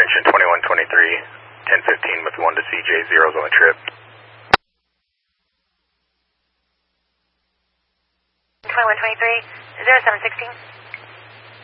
Attention 2123, 1015 with 1 to CJ, 0's on the trip. 2123, 0716.